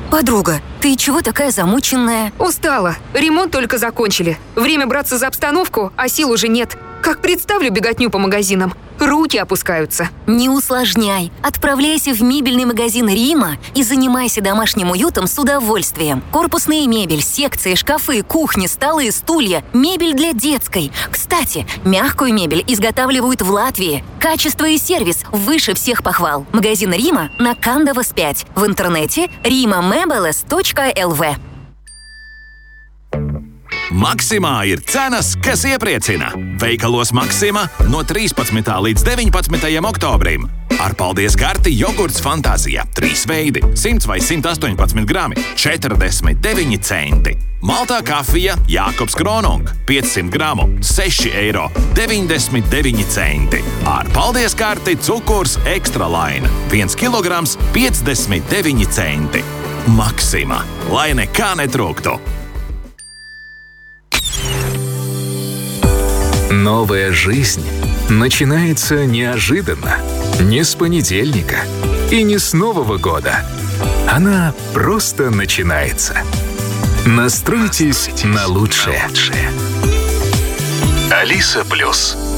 Подруга, ты чего такая замученная? Устала. Ремонт только закончили. Время браться за обстановку, а сил уже нет. Как представлю беготню по магазинам, руки опускаются. Не усложняй. Отправляйся в мебельный магазин «Рима» и занимайся домашним уютом с удовольствием. Корпусная мебель, секции, шкафы, кухни, столы, стулья, мебель для детской. Кстати, мягкую мебель изготавливают в Латвии. Качество и сервис выше всех похвал. Магазин «Рима» на Кандавас 5. В интернете rimamebeles.lv. Maksimā ir cenas, kas iepriecina. Veikalos Maksima no 13. līdz 19. oktobrim. Ar paldies karti jogurts Fantāzija 3 veidi, 100 vai 118 grami, 49 centi. Maltā kafija Jākobs Kronung 500 gramu, 6,99 eiro. Ar paldies karti cukurs Extra Line 1 kilograms 59 centi. Maksima, lai nekā netrūktu. Новая жизнь начинается неожиданно, не с понедельника и не с Нового года. Она просто начинается. Настройтесь на лучшее. Алиса Плюс.